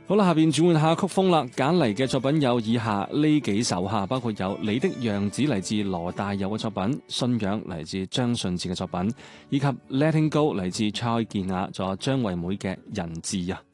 好啦，下邊轉換下曲風啦，揀嚟嘅作品有以下呢幾首吓，包括有你的樣子嚟自羅大佑嘅作品，信仰嚟自張信哲嘅作品，以及 Letting Go 嚟自蔡健雅，仲有張惠妹嘅人質啊。